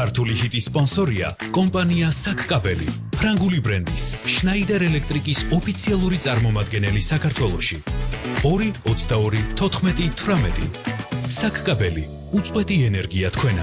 ქართული ჰიტის სპონსორია კომპანია საკკაბელი, ფრანგული ბრენდის შნაიდერ ელექტრიკის ოფიციალური წარმომადგენელი საქართველოში. 2 22 14 18 საკკაბელი, უწყვეტი ენერგია თქვენამდე.